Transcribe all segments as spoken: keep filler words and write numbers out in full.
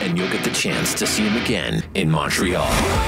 and you'll get the chance to see him again in Montreal.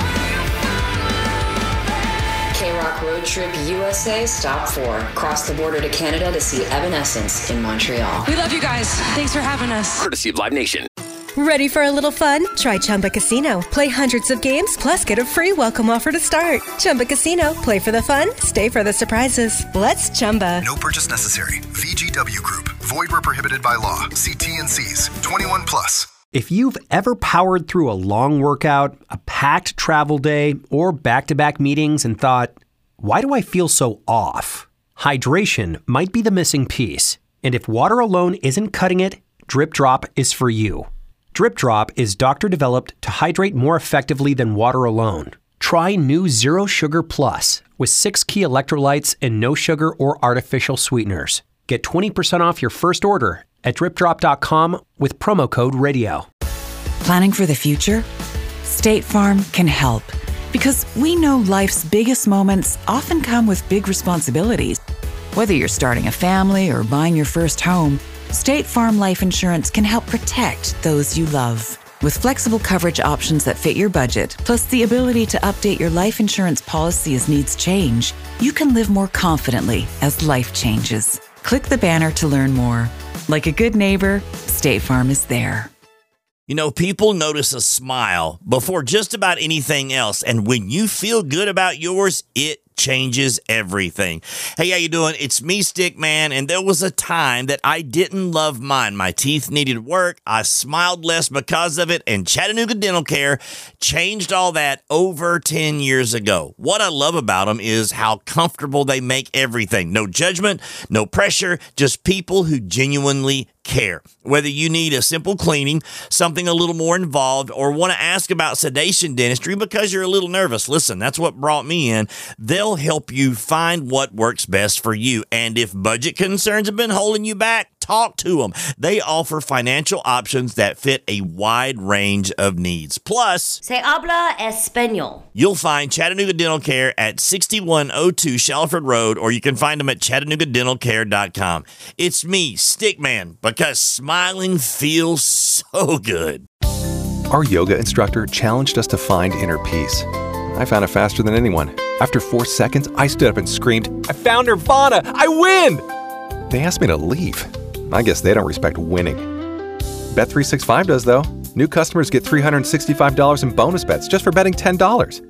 K-Rock Road Trip U S A Stop four. Cross the border to Canada to see Evanescence in Montreal. We love you guys. Thanks for having us. Courtesy of Live Nation. Ready for a little fun? Try Chumba Casino. Play hundreds of games, plus get a free welcome offer to start. Chumba Casino. Play for the fun, stay for the surprises. Let's Chumba. No purchase necessary. V G W Group. Void where prohibited by law. See T N Cs. twenty-one plus. If you've ever powered through a long workout, a packed travel day, or back-to-back meetings and thought, why do I feel so off? Hydration might be the missing piece. And if water alone isn't cutting it, Drip Drop is for you. Drip Drop is doctor-developed to hydrate more effectively than water alone. Try new Zero Sugar Plus with six key electrolytes and no sugar or artificial sweeteners. Get twenty percent off your first order at drip drop dot com with promo code radio. Planning for the future? State Farm can help, because we know life's biggest moments often come with big responsibilities. Whether you're starting a family or buying your first home, State Farm Life Insurance can help protect those you love. With flexible coverage options that fit your budget, plus the ability to update your life insurance policy as needs change, you can live more confidently as life changes. Click the banner to learn more. Like a good neighbor, State Farm is there. You know, people notice a smile before just about anything else. And when you feel good about yours, it changes everything. Hey, how you doing? It's me, Stickman, and there was a time that I didn't love mine. My teeth needed work. I smiled less because of it, and Chattanooga Dental Care changed all that over ten years ago. What I love about them is how comfortable they make everything. No judgment, no pressure, just people who genuinely care. Whether you need a simple cleaning, something a little more involved, or want to ask about sedation dentistry because you're a little nervous, listen, that's what brought me in. They'll help you find what works best for you. And if budget concerns have been holding you back, talk to them. They offer financial options that fit a wide range of needs. Plus, Se habla español. You'll find Chattanooga Dental Care at sixty-one oh two Shalford Road, or you can find them at chattanooga dental care dot com. It's me, Stickman, because smiling feels so good. Our yoga instructor challenged us to find inner peace. I found it faster than anyone. After four seconds, I stood up and screamed, I found Nirvana! I win! They asked me to leave. I guess they don't respect winning. Bet three sixty-five does, though. New customers get three hundred sixty-five dollars in bonus bets just for betting ten dollars.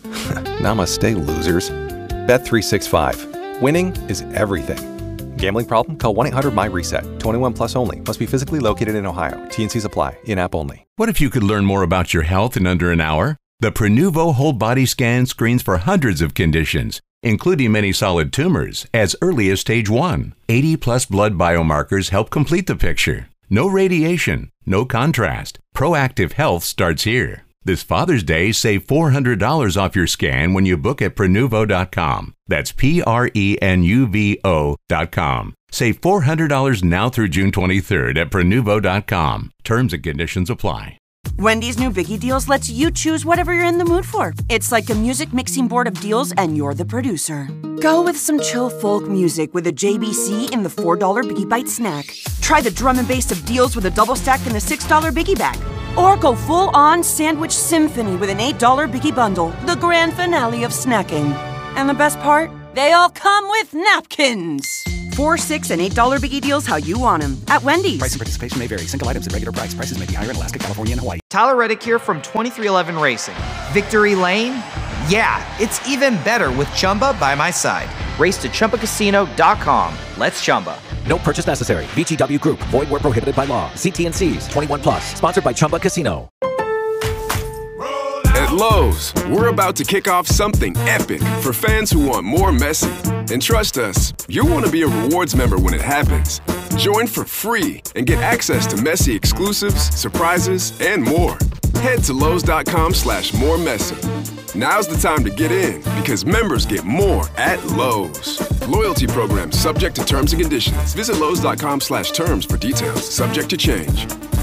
Namaste, losers. Bet three sixty-five. Winning is everything. Gambling problem? Call one eight hundred M Y reset. twenty-one plus only. Must be physically located in Ohio. T N Cs apply. In-app only. What if you could learn more about your health in under an hour? The Prenuvo Whole Body Scan screens for hundreds of conditions, including many solid tumors, as early as stage one. eighty plus blood biomarkers help complete the picture. No radiation, no contrast. Proactive health starts here. This Father's Day, save four hundred dollars off your scan when you book at Prenuvo dot com. That's P R E N U V O dot com. Save four hundred dollars now through June twenty-third at Prenuvo dot com. Terms and conditions apply. Wendy's new Biggie Deals lets you choose whatever you're in the mood for. It's like a music mixing board of deals, and you're the producer. Go with some chill folk music with a J B C in the four dollar Biggie Bite snack. Try the drum and bass of deals with a double stack in the six dollar Biggie Bag. Or go full-on sandwich symphony with an eight dollar Biggie Bundle, the grand finale of snacking. And the best part? They all come with napkins. Four, six, and eight dollar Biggie Deals how you want them at Wendy's. Price and participation may vary. Single items at regular price. Prices may be higher in Alaska, California, and Hawaii. Tyler Reddick here from twenty-three eleven Racing. Victory Lane? Yeah, it's even better with Chumba by my side. Race to Chumba Casino dot com. Let's Chumba. No purchase necessary. V G W Group. Void where prohibited by law. See T N Cs. twenty-one plus. Sponsored by Chumba Casino. At Lowe's, we're about to kick off something epic for fans who want more Messi. And trust us, you'll want to be a rewards member when it happens. Join for free and get access to Messi exclusives, surprises, and more. Head to Lowe's dot com slash more Messi. Now's the time to get in because members get more at Lowe's. Loyalty program subject to terms and conditions. Visit Lowe's dot com slash terms for details. Subject to change.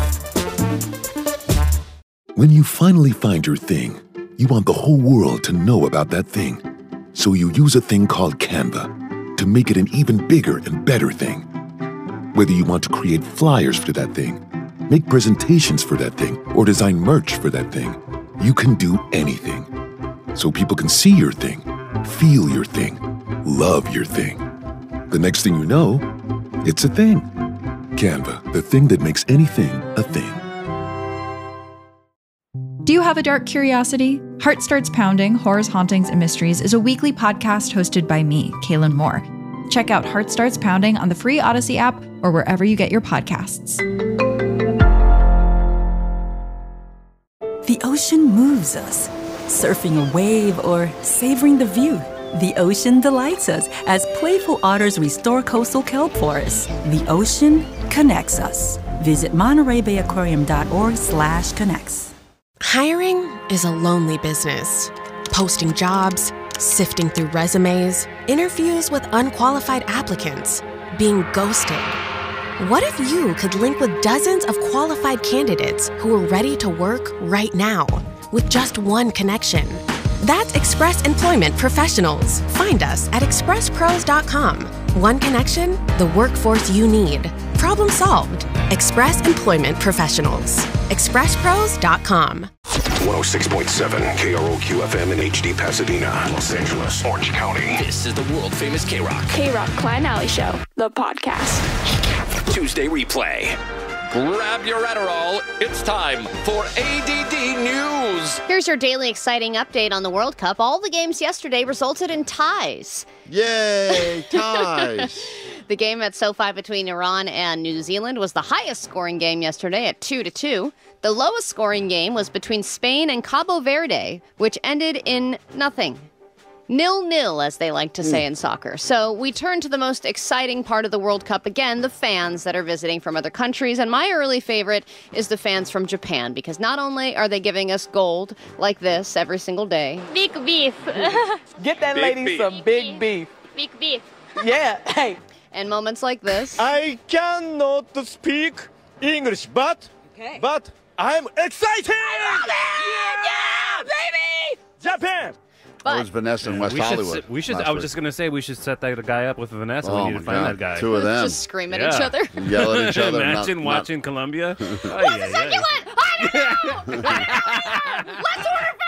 When you finally find your thing, you want the whole world to know about that thing. So you use a thing called Canva to make it an even bigger and better thing. Whether you want to create flyers for that thing, make presentations for that thing, or design merch for that thing. You can do anything. So people can see your thing, feel your thing, love your thing. The next thing you know, it's a thing. Canva, the thing that makes anything a thing. Do you have a dark curiosity? Heart Starts Pounding, Horrors, Hauntings, and Mysteries is a weekly podcast hosted by me, Kaylin Moore. Check out Heart Starts Pounding on the free Odyssey app or wherever you get your podcasts. The ocean moves us. Surfing a wave or savoring the view. The ocean delights us as playful otters restore coastal kelp forests. The ocean connects us. Visit Monterey Bay Aquarium dot org slash connects. Hiring is a lonely business. Posting jobs, sifting through resumes, interviews with unqualified applicants, being ghosted. What if you could link with dozens of qualified candidates who are ready to work right now with just one connection? That's Express Employment Professionals. Find us at express pros dot com. One connection, the workforce you need. Problem solved. Express Employment Professionals. express pros dot com. one oh six point seven K R O Q F M in H D Pasadena, Los Angeles, Orange County. This is the world-famous K-Rock. K-Rock Klein Alley Show, the podcast. Tuesday replay. Grab your Adderall. It's time for A D D News. Here's your daily exciting update on the World Cup. All the games yesterday resulted in ties. Yay, ties. The game at SoFi between Iran and New Zealand was the highest scoring game yesterday at two to two. The lowest scoring game was between Spain and Cabo Verde, which ended in nothing. Nil-nil, as they like to say mm. in soccer. So we turn to the most exciting part of the World Cup again, the fans that are visiting from other countries. And my early favorite is the fans from Japan, because not only are they giving us gold like this every single day. Big beef. Get that big lady beef. some big beef. Big beef. Yeah, hey. And moments like this. I cannot speak English, but, okay. but I'm excited! I love it! Yeah, yeah baby! Japan! That was Vanessa in West we Hollywood. Should, we should. I was week. just gonna say we should set that guy up with Vanessa. Oh we need to find God. that guy. Two of them. Just scream at yeah. each other. Yell at each other. Imagine not, watching not... Colombia. What's the second one? I don't know! I don't know! Let's order food!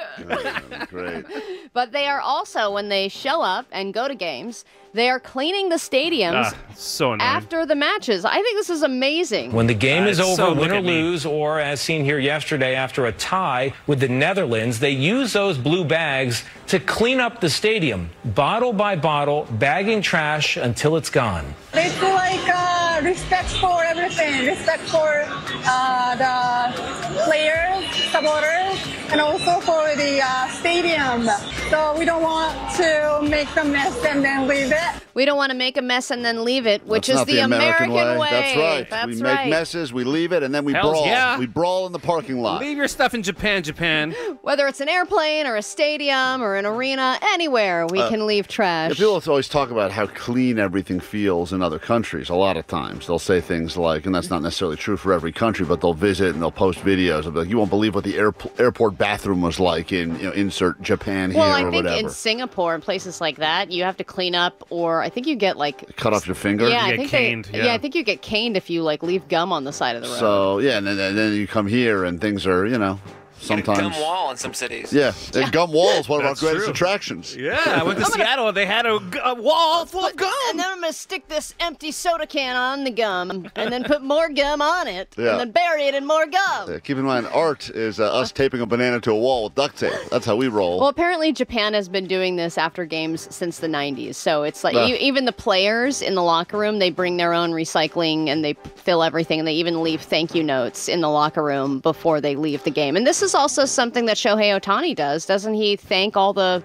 Oh, great. But they are also, when they show up and go to games, they are cleaning the stadiums ah, so annoying. after the matches. I think this is amazing. When the game uh, is over, so win or lose, or as seen here yesterday after a tie with the Netherlands, they use those blue bags to clean up the stadium, bottle by bottle, bagging trash until it's gone. It's like uh, respect for everything, respect for uh, the players, supporters, and also for the uh, stadium. So we don't want to make the mess and then leave it. We don't want to make a mess and then leave it, which That's is not the, the American, American way. way. That's right. That's we right. make messes, we leave it, and then we Hells brawl. yeah. We brawl in the parking lot. Leave your stuff in Japan, Japan. Whether it's an airplane or a stadium or an arena, anywhere we Uh, can leave trash. Yeah, people always talk about how clean everything feels in other countries. A lot of times they'll say things like, and that's not necessarily true for every country, but they'll visit and they'll post videos. They'll be like, you won't believe what the air, airport bathroom was like in, you know, insert Japan here well, or I think whatever. in Singapore and places like that, you have to clean up, or I think you get like Cut off your finger? Yeah, You I get think caned, they, yeah. yeah, I think you get caned if you like leave gum on the side of the road. So, yeah, and then, and then you come here and things are, you know, sometimes. Gum wall in some cities. Yeah, and gum wall is one of our That's greatest true. attractions. Yeah, I went to Seattle and they had a, a wall full of gum. And then I'm going to stick this empty soda can on the gum and then put more gum on it Yeah. and then bury it in more gum. Yeah, keep in mind, art is uh, us taping a banana to a wall with duct tape. That's how we roll. Well, apparently Japan has been doing this after games since the nineties. So it's like Uh. you, even the players in the locker room, they bring their own recycling and they fill everything. And they even leave thank you notes in the locker room before they leave the game. And this is also something that Shohei Ohtani does. Doesn't he thank all the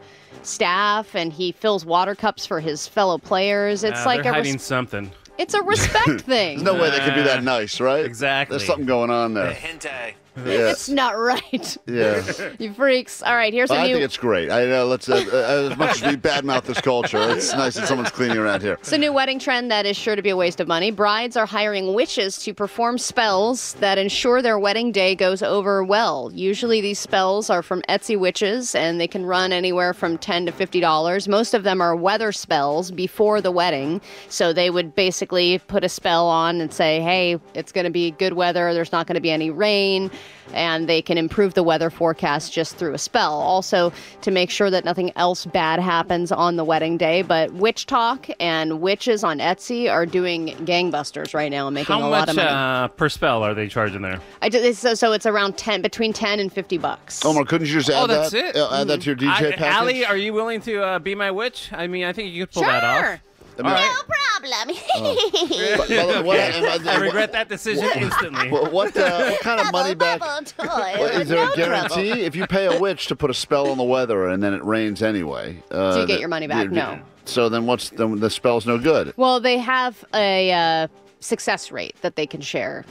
staff and he fills water cups for his fellow players? It's Nah, like they're a hiding res- something. it's a respect thing. There's no way they could be that nice, right? Exactly. There's something going on there. Hentai. Yeah. It's not right. Yeah. You freaks. All right, here's a I new... think it's great. I know. Let's uh, uh, as much as we badmouth this culture, it's nice that someone's cleaning around here. It's a new wedding trend that is sure to be a waste of money. Brides are hiring witches to perform spells that ensure their wedding day goes over well. Usually these spells are from Etsy witches, and they can run anywhere from ten to fifty dollars. Most of them are weather spells before the wedding, so they would basically basically put a spell on and say, hey, it's going to be good weather. There's not going to be any rain. And they can improve the weather forecast just through a spell. Also, to make sure that nothing else bad happens on the wedding day. But Witch Talk and witches on Etsy are doing gangbusters right now and making How a much lot of money. uh, per spell are they charging there? I did, so, so it's around ten, between ten and fifty bucks. Omar, couldn't you just add Oh, that's that? it? Uh, add that to your D J I, package? Allie, are you willing to uh, be my witch? I mean, I think you could pull that off. I mean, All right. problem. But- but what- Okay. I regret that decision instantly. What, what, uh, what kind of money back? What, is there a guarantee? If you pay a witch to put a spell on the weather and then it rains anyway, uh, Do you get your money back? you- No. So then what's then the spell's no good? Well, they have a uh, success rate that they can share.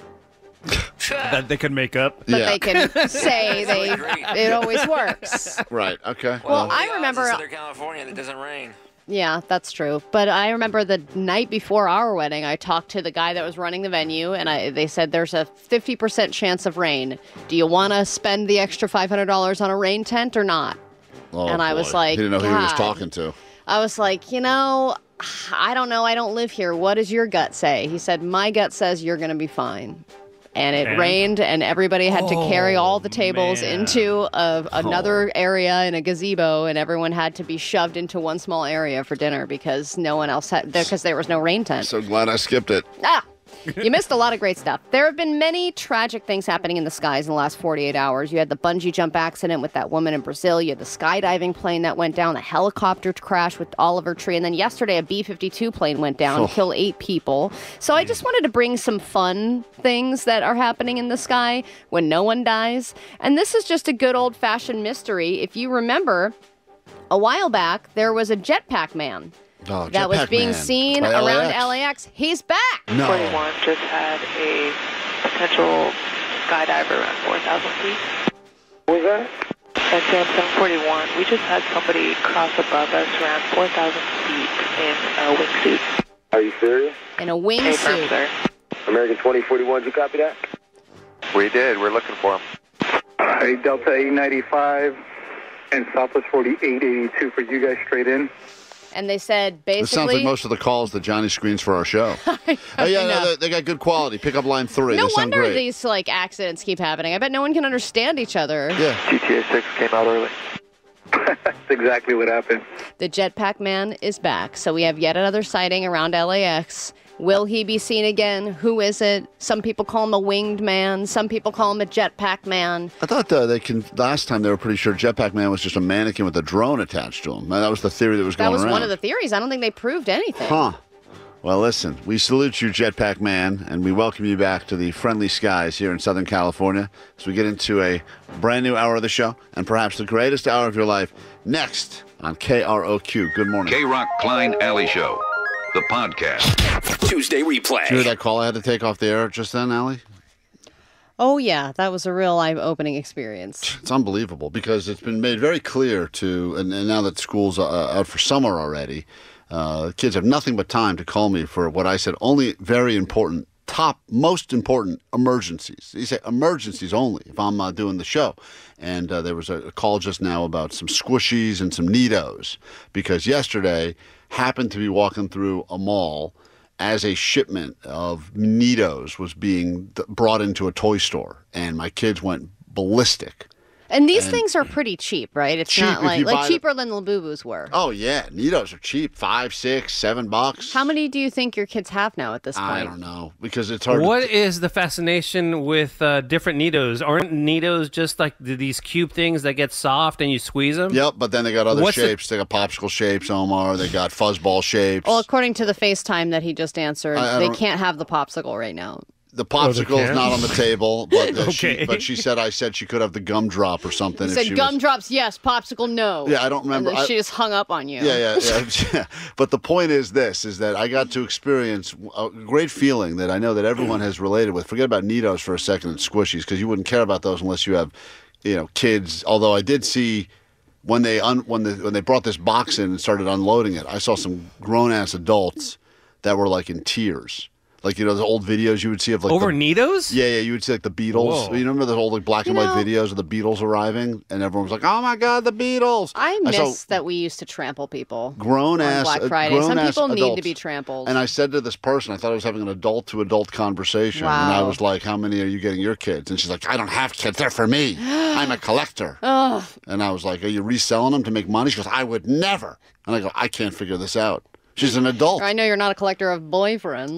That they could make up. But they can say they it always works. Right. Okay. Well, I remember. Southern California that doesn't rain. Yeah, that's true. But I remember the night before our wedding, I talked to the guy that was running the venue, and I, they said there's a fifty percent chance of rain. Do you want to spend the extra five hundred dollars on a rain tent or not? Oh, and I was boy. like, he didn't know who he was God. talking to. I was like, you know, I don't know. I don't live here. What does your gut say? He said, my gut says you're going to be fine. And it And? rained, and everybody had to carry all the tables man. into a, another area in a gazebo, and everyone had to be shoved into one small area for dinner because no one else had, because there was no rain tent. So glad I skipped it. Ah! You missed a lot of great stuff. There have been many tragic things happening in the skies in the last forty-eight hours. You had the bungee jump accident with that woman in Brazil. You had the skydiving plane that went down, the helicopter crash with Oliver Tree. And then yesterday, a B fifty-two plane went down, Oh. killed eight people. So I just wanted to bring some fun things that are happening in the sky when no one dies. And this is just a good old-fashioned mystery. If you remember, a while back, there was a jetpack man. Oh, that was Jetpack being Man. seen By around L A X. L A X. He's back. No. forty-one just had a potential skydiver around four thousand feet. What was that? At Sam seven forty-one, we just had somebody cross above us around four thousand feet in a wingsuit. Are you serious? In a Confirmed, wingsuit. sir. American twenty forty-one, did you copy that? We did. We're looking for him. Hey, Delta eight ninety-five and Southwest forty-eight eighty-two for you guys straight in. And they said basically. This sounds like most of the calls that Johnny screens for our show. oh yeah, no, they, they got good quality. Pick up line three. No they sound wonder great. these like accidents keep happening. I bet no one can understand each other. Yeah. G T A six came out early. That's exactly what happened. The Jetpack Man is back, so we have yet another sighting around L A X. Will he be seen again? Who is it? Some people call him a winged man. Some people call him a jetpack man. I thought uh, they can. Last time they were pretty sure Jetpack Man was just a mannequin with a drone attached to him. That was the theory that was That going was around. one of the theories. I don't think they proved anything. Huh. Well, listen, we salute you, Jetpack Man, and we welcome you back to the friendly skies here in Southern California as we get into a brand new hour of the show and perhaps the greatest hour of your life next on K R O Q. Good morning. K-Rock Klein Alley Show, the podcast. Tuesday replay. Did you hear that call I had to take off the air just then, Allie? Oh, yeah. That was a real eye-opening experience. It's unbelievable because it's been made very clear to, and, and now that school's uh, out for summer already, uh, kids have nothing but time to call me for what I said only very important, top, most important emergencies. You say emergencies only if I'm uh, doing the show. And uh, there was a, a call just now about some squishies and some Neatos because yesterday happened to be walking through a mall as a shipment of Neatos was being th- brought into a toy store, and my kids went ballistic. And these And- things are pretty cheap, right? It's Cheap not if like you buy like the- cheaper than the Labubus were. Oh yeah, Neatos are cheap, five, six, seven bucks. How many do you think your kids have now at this point? I don't know because it's hard. What to, is the fascination with uh, different Neatos? Aren't Neatos just like th- these cube things that get soft and you squeeze them? Yep, but then they got other What's the- shapes. They got popsicle shapes, Omar. They got fuzzball shapes. Well, according to the FaceTime that he just answered, I- I they don't- can't have the popsicle right now. The Oh, they popsicle is can't? not on the table, but uh, Okay. she, but she said I said she could have the gumdrop or something. He if said she was- gumdrops, yes. Popsicle, no. Yeah, I don't remember. And then I- she just hung up on you. Yeah, yeah, yeah. But the point is this, is that I got to experience a great feeling that I know that everyone has related with. Forget about Neatos for a second and Squishies, because you wouldn't care about those unless you have, you know, kids. Although I did see when they un, when the when they brought this box in and started unloading it, I saw some grown-ass adults that were like in tears. Like, you know, the old videos you would see of like Over the, Nidos? Yeah, yeah, you would see like the Beatles. Whoa. You remember those old like black and You white know- videos of the Beatles arriving, and everyone was like, "Oh my God, the Beatles!" I And so miss that we used to trample people. grown on ass Black uh, Friday. Some grown-ass people need to adults. be trampled. And I said to this person, I thought I was having an adult to adult conversation, and I Wow. was like, "How many are you getting your kids?" And she's like, "I don't have kids; they're for me. I'm a collector." Ugh. And I was like, "Are you reselling them to make money?" She goes, "I would never." And I go, "I can't figure this out." She's an adult. I know you're not a collector of boyfriends.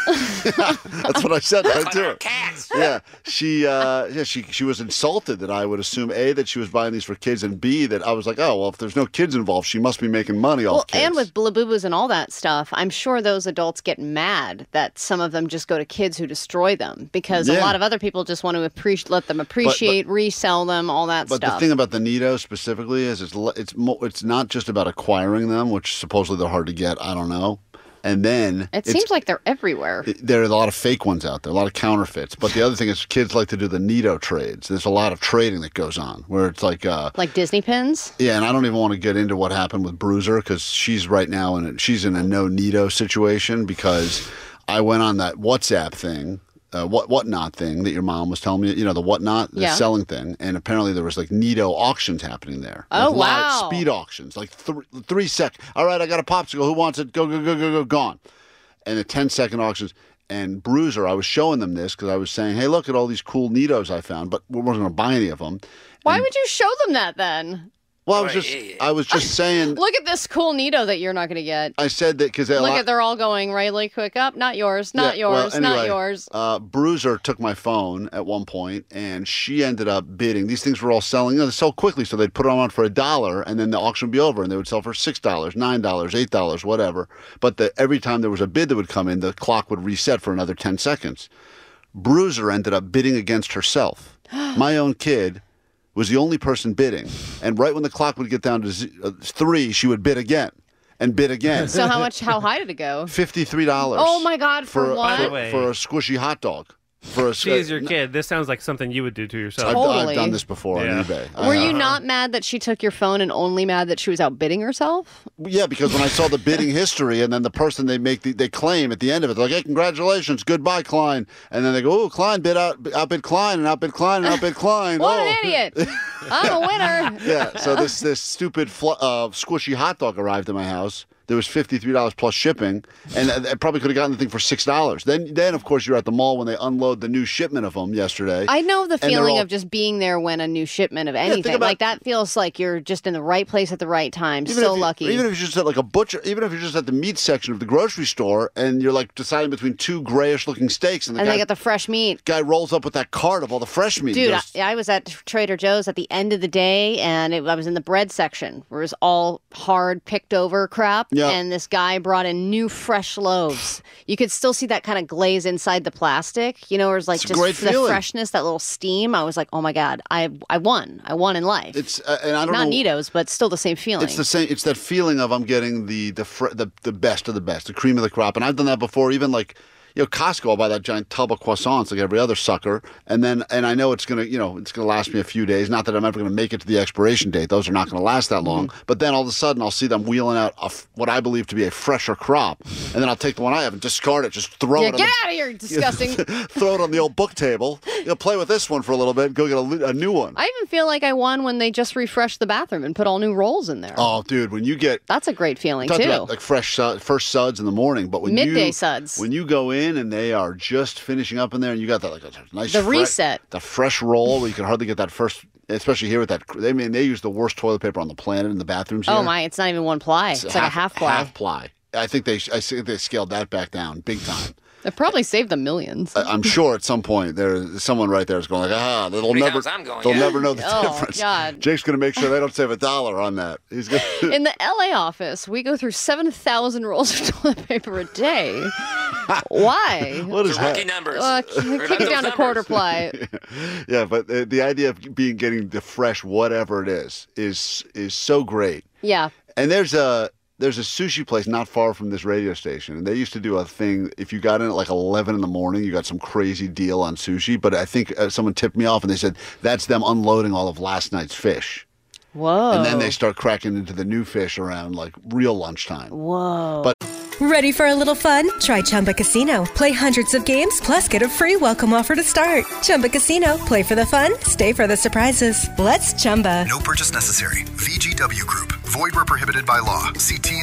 That's what I said right to her. Yeah, she, uh, yeah, she, she was insulted that I would assume A, that she was buying these for kids, and B, that I was like, oh, well, if there's no kids involved, she must be making money Well, off kids. and with Blabubas and all that stuff, I'm sure those adults get mad that some of them just go to kids who destroy them because a Yeah. lot of other people just want to appreciate, let them appreciate, resell them, all that But stuff. the thing about the Nido specifically is it's le- it's mo- it's not just about acquiring them, which supposedly they're hard to get. I don't know. And then it it's- seems like they're everywhere. it- there are a lot of fake ones out there, a lot of counterfeits. But the other thing is kids like to do the Nido trades. There's a lot of trading that goes on where it's like uh, Like Disney pins? yeah, and I don't even want to get into what happened with Bruiser because she's right now in a, she's in a no Nido situation because I went on that WhatsApp thing, uh, what whatnot thing that your mom was telling me, you know, the whatnot, the Yeah. selling thing, and apparently there was like Nido auctions happening there. Oh, Like live wow. speed auctions, like th- three sec. All right, I got a popsicle. Who wants it? Go go go go go gone. And the ten second auctions. And Bruiser, I was showing them this because I was saying, hey, look at all these cool Nidos I found, but we wasn't going to buy any of them. Why would you show them that then? Well, I was just, I was just saying. Look at this cool Nido that you're not going to get. I said that because Look at they're all going really quick up. Not yours. Not Yeah, well, yours. not anyway, yours. Uh, Bruiser took my phone at one point, and she ended up bidding. These things were all selling. You know, they sell quickly, so they'd put them on for a dollar, and then the auction would be over, and they would sell for six dollars, nine dollars, eight dollars, whatever. But the, every time there was a bid that would come in, the clock would reset for another ten seconds. Bruiser ended up bidding against herself. My own kid was the only person bidding, and right when the clock would get down to z- uh, three, she would bid again and bid again. So how much? How high did it go? Fifty-three dollars. Oh my God! For, a- what? For, for a squishy hot dog. For a She is your kid. This sounds like something you would do to yourself. I've, Totally. I've done this before Yeah. on eBay. I Were have. you not mad that she took your phone and only mad that she was outbidding herself? Yeah, because when I saw the bidding history, and then the person they make the, they claim at the end of it, they're like, "Hey, congratulations, goodbye, Klein," and then they go, "Oh, Klein bid out, outbid Klein, and outbid Klein, and outbid Klein." What oh. an idiot! I'm a winner. Yeah. So this this stupid fl- uh, squishy hot dog arrived at my house. There was fifty-three dollars plus shipping, and I I probably could have gotten the thing for six dollars. Then, then of course, you're at the mall when they unload the new shipment of them yesterday. I know the and they're feeling all- of just being there when a new shipment of think anything. about- like that feels like you're just in the right place at the right time. Even so if you- lucky. Even if you're just at like a butcher, even if you're just at the meat section of the grocery store, and you're like deciding between two grayish-looking steaks, and the and guy, they got the fresh meat. guy rolls up with that cart of all the fresh meat. He Dude, goes, I, I was at Trader Joe's at the end of the day, and it, I was in the bread section where it was all hard, picked over crap. Yeah. And this guy brought in new fresh loaves. You could still see that kind of glaze inside the plastic, you know, where it's like It's a just great the feeling. freshness, that little steam. I was like, oh my God, I I won. I won in life. It's uh, and I don't Not know. Nidos, but still the same feeling. It's the same. It's that feeling of I'm getting the the fr- the the best of the best, the cream of the crop, and I've done that before. Even like. You know, Costco, I'll buy that giant tub of croissants like every other sucker, and then and I know it's gonna, you know, it's gonna last me a few days. Not that I'm ever gonna make it to the expiration date; those are not gonna last that long. Mm-hmm. But then all of a sudden, I'll see them wheeling out a f- what I believe to be a fresher crop, and then I'll take the one I have and discard it, just throw yeah, it. on get the, out of here, disgusting. throw it on the old book table. You know, play with this one for a little bit, go get a, li- a new one. I even feel like I won when they just refreshed the bathroom and put all new rolls in there. Oh, dude, when you get That's a great feeling talked too. about like fresh sud, first suds in the morning, but when Midday you, suds. when you go in and they are just finishing up in there, and you got that like a nice The fre- reset. the fresh roll where you can hardly get that first, especially here with that. They mean they use the worst toilet paper on the planet in the bathrooms. Oh here. my, it's not even one ply. It's, like a half ply. Half ply. I think they I think they scaled that back down big time. It probably saved them millions. I- I'm sure at some point there's someone right there is going like, ah, they'll Many never, times I'm going, they'll yeah. never know the Oh, difference. God. Jake's going to make sure they don't save a dollar on that. He's going. In the L A office, we go through seven thousand rolls of toilet paper a day. Why? What is Lucky that? numbers. Uh, kick Remember it down those to quarter numbers. ply. Yeah, but the, the idea of being getting the fresh whatever it is is is so great. Yeah. And there's a there's a sushi place not far from this radio station, and they used to do a thing. If you got in at like eleven in the morning, you got some crazy deal on sushi. But I think uh, someone tipped me off, and they said that's them unloading all of last night's fish, Whoa. and then they start cracking into the new fish around like real lunchtime. Whoa. But Ready for a little fun? Try Chumba Casino. Play hundreds of games, plus get a free welcome offer to start. Chumba Casino. Play for the fun, stay for the surprises. Let's Chumba. No purchase necessary. V G W Group. Void where prohibited by law. See T